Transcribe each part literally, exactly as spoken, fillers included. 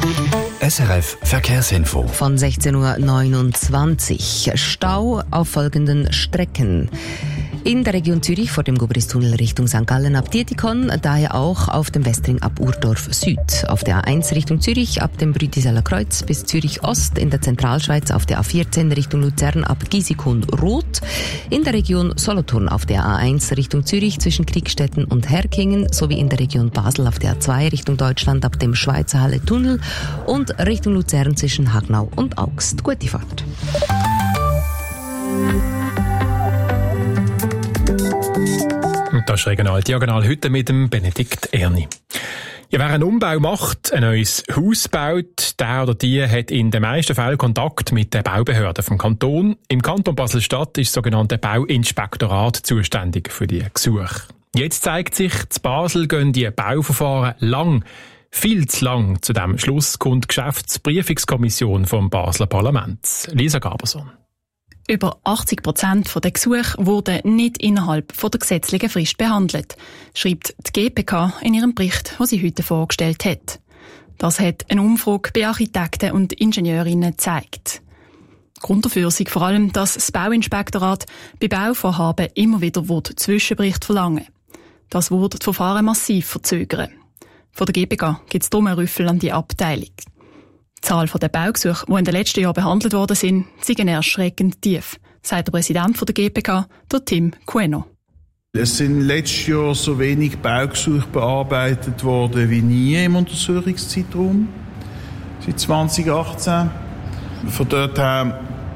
S R F Verkehrsinfo. Von sechzehn Uhr neunundzwanzig. Stau auf folgenden Strecken. In der Region Zürich vor dem Gubristunnel Richtung Sankt Gallen ab Dietikon, daher auch auf dem Westring ab Urdorf Süd. Auf der A eins Richtung Zürich ab dem Brütiseller Kreuz bis Zürich Ost, in der Zentralschweiz auf der A vierzehn Richtung Luzern ab Gisikon Rot. In der Region Solothurn auf der A eins Richtung Zürich zwischen Kriegstetten und Herkingen sowie in der Region Basel auf der A zwei Richtung Deutschland ab dem Schweizer Halle Tunnel und Richtung Luzern zwischen Hagnau und Augst. Gute Fahrt. Das ist Regional Diagonal heute mit dem Benedikt Erni. Ja, wer einen Umbau macht, ein neues Haus baut, der oder die hat in den meisten Fällen Kontakt mit den Baubehörden vom Kanton. Im Kanton Basel-Stadt ist das sogenannte Bauinspektorat zuständig für die Gesuche. Jetzt zeigt sich, in Basel gehen die Bauverfahren lang, viel zu lang. Zu dem Schluss kommt die Geschäftsprüfungskommission vom Basler Parlaments. Lisa Gaberson. Über achtzig Prozent der Gesuche wurden nicht innerhalb der gesetzlichen Frist behandelt, schreibt die G P K in ihrem Bericht, den sie heute vorgestellt hat. Das hat eine Umfrage bei Architekten und Ingenieurinnen gezeigt. Grund dafür sei vor allem, dass das Bauinspektorat bei Bauvorhaben immer wieder Zwischenbericht verlangen. Das würde das Verfahren massiv verzögern. Von der G P K gibt es darum einen Rüffel an die Abteilung. Die Zahl der Baugesuche, die in den letzten Jahren behandelt worden sind, sind erschreckend tief, sagt der Präsident der G P K, der Tim Queno. Es sind letztes Jahr so wenig Baugesuche bearbeitet worden wie nie im Untersuchungszeitraum, seit zwanzig achtzehn. Von dort her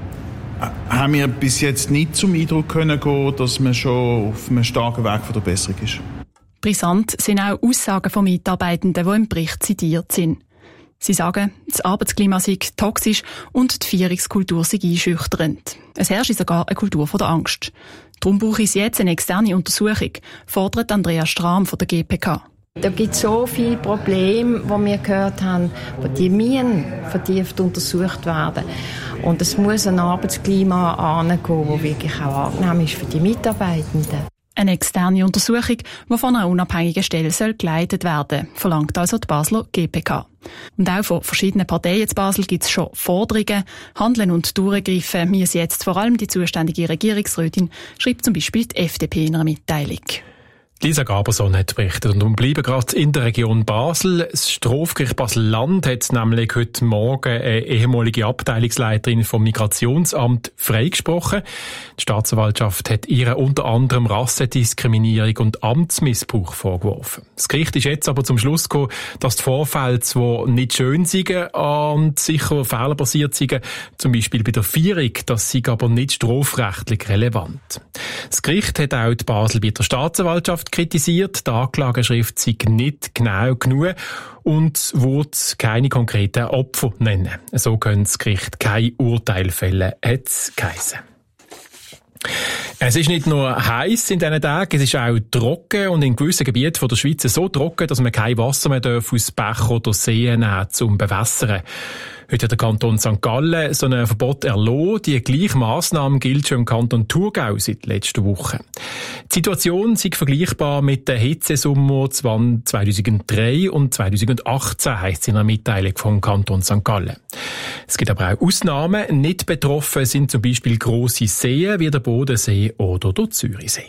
haben wir bis jetzt nicht zum Eindruck können gehen, dass man schon auf einem starken Weg von der Besserung ist. Brisant sind auch Aussagen von Mitarbeitenden, die im Bericht zitiert sind. Sie sagen, das Arbeitsklima sei toxisch und die Feierungskultur sei einschüchternd. Es herrsche sogar eine Kultur der Angst. Darum brauche es jetzt eine externe Untersuchung, fordert Andrea Strahm von der G P K. Da gibt es so viele Probleme, die wir gehört haben, die müssen vertieft untersucht werden. Und es muss ein Arbeitsklima angehen, das wirklich auch angenehm ist für die Mitarbeitenden. Eine externe Untersuchung, die von einer unabhängigen Stelle soll geleitet werden, verlangt also die Basler G P K. Und auch von verschiedenen Parteien in Basel gibt es schon Forderungen. Handeln und durchgreifen müssen jetzt vor allem die zuständige Regierungsrätin, schreibt zum Beispiel die F D P in einer Mitteilung. Lisa Gaberson hat berichtet und wir bleiben gerade in der Region Basel. Das Strafgericht Basel-Land hat nämlich heute Morgen eine ehemalige Abteilungsleiterin vom Migrationsamt freigesprochen. Die Staatsanwaltschaft hat ihr unter anderem Rassendiskriminierung und Amtsmissbrauch vorgeworfen. Das Gericht ist jetzt aber zum Schluss gekommen, dass die Vorfälle zwar nicht schön sind und sicher fehlerbasiert sind, zum Beispiel bei der Feierung, das sei aber nicht strafrechtlich relevant. Das Gericht hat auch die Basel bei der Staatsanwaltschaft kritisiert, die Anklageschrift sei nicht genau genug und würde keine konkreten Opfer nennen. So können das Gericht kein Urteil fällen, hat es geheissen. Es ist nicht nur heiß in diesen Tagen, es ist auch trocken und in gewissen Gebieten von der Schweiz so trocken, dass man kein Wasser mehr aus Bach oder Seen nehmen zum Bewässern. Heute hat der Kanton Sankt Gallen so ein Verbot erlassen. Die gleiche Massnahme gilt schon im Kanton Thurgau seit letzter Woche. Die Situation ist vergleichbar mit den Hitzesommer zweitausenddrei und zweitausendachtzehn, heisst es in einer Mitteilung vom Kanton Sankt Gallen. Es gibt aber auch Ausnahmen. Nicht betroffen sind zum Beispiel grosse Seen wie der Bodensee oder der Zürichsee.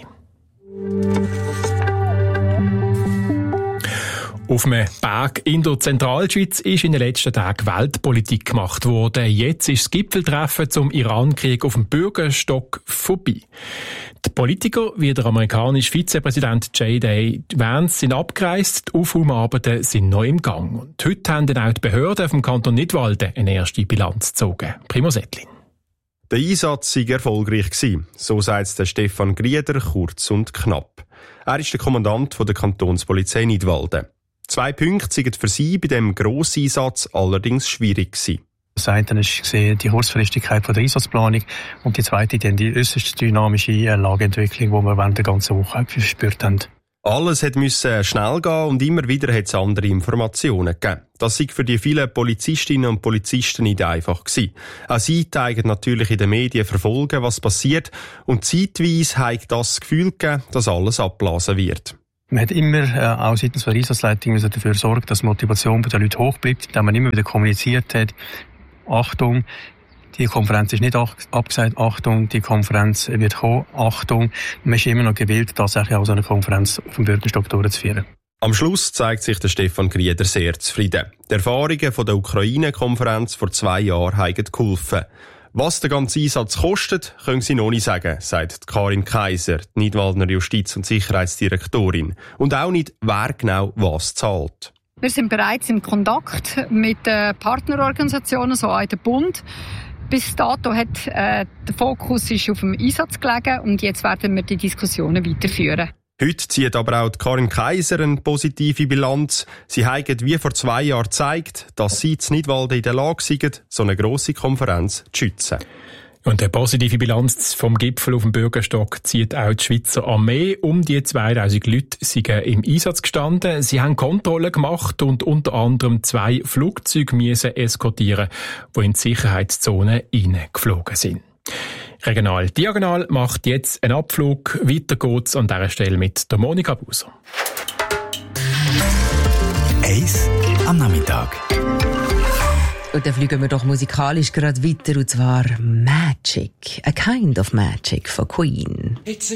Auf einem Berg in der Zentralschweiz ist in den letzten Tagen Weltpolitik gemacht worden. Jetzt ist das Gipfeltreffen zum Iran-Krieg auf dem Bürgerstock vorbei. Die Politiker wie der amerikanische Vizepräsident J D Vance sind abgereist, die Aufräumarbeiten sind noch im Gang. Und heute haben dann auch die Behörden vom Kanton Nidwalden eine erste Bilanz gezogen. Primo Settlin. Der Einsatz war erfolgreich gewesen. So sagt es Stefan Grieder kurz und knapp. Er ist der Kommandant der Kantonspolizei Nidwalden. Zwei Punkte sind für sie bei diesem Grosseinsatz allerdings schwierig gewesen. Das eine ist die Kurzfristigkeit der Einsatzplanung und die zweite dann die äußerst dynamische Lageentwicklung, die wir während der ganzen Woche verspürt haben. Alles musste schnell gehen und immer wieder hat es andere Informationen gegeben. Das sei für die vielen Polizistinnen und Polizisten nicht einfach gewesen. Auch sie zeigen natürlich in den Medien verfolgen, was passiert, und zeitweise hat das Gefühl gegeben, dass alles abblasen wird. Man hat immer äh, auch seitens der Einsatzleitung dafür sorgen, dass die Motivation der Leute hoch bleibt, indem man immer wieder kommuniziert hat, Achtung, die Konferenz ist nicht abgesagt, Achtung, die Konferenz wird kommen, Achtung. Man ist immer noch gewillt, tatsächlich auch so eine Konferenz auf dem Bürgerstock durchzuführen. Am Schluss zeigt sich der Stefan Grieder sehr zufrieden. Die Erfahrungen von der Ukraine-Konferenz vor zwei Jahren haben geholfen. Was der ganze Einsatz kostet, können Sie noch nicht sagen, sagt Karin Kaiser, die Nidwaldner Justiz- und Sicherheitsdirektorin. Und auch nicht, wer genau was zahlt. Wir sind bereits im Kontakt mit den Partnerorganisationen, so auch der Bund. Bis dato hat äh, der Fokus ist auf dem Einsatz gelegen und jetzt werden wir die Diskussionen weiterführen. Heute zieht aber auch Karin Kaiser eine positive Bilanz. Sie haben wie vor zwei Jahren gezeigt, dass sie in Nidwalden in der Lage sind, so eine grosse Konferenz zu schützen. Und eine positive Bilanz vom Gipfel auf dem Bürgerstock zieht auch die Schweizer Armee. Um die zweitausend Leute sind im Einsatz gestanden. Sie haben Kontrollen gemacht und unter anderem zwei Flugzeuge müssen eskortieren, die in die Sicherheitszone hineingeflogen sind. Regional Diagonal macht jetzt einen Abflug. Weiter geht's an dieser Stelle mit der Monika Buser. Eis am Nachmittag. Und dann fliegen wir doch musikalisch gerade weiter, und zwar Magic, A Kind of Magic von Queen. It's a